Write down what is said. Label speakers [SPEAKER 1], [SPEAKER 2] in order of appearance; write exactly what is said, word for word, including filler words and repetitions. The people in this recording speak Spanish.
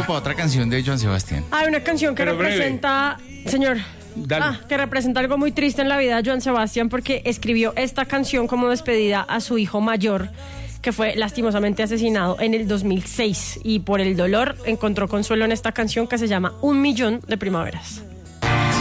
[SPEAKER 1] para otra canción de Joan Sebastián.
[SPEAKER 2] Hay una canción que
[SPEAKER 3] Pero breve.
[SPEAKER 2] representa, señor,
[SPEAKER 3] Dale.
[SPEAKER 2] ah, que representa algo muy triste en la vida de Joan Sebastián, porque escribió esta canción como despedida a su hijo mayor, que fue lastimosamente asesinado en el dos mil seis, y por el dolor encontró consuelo en esta canción que se llama Un Millón de Primaveras.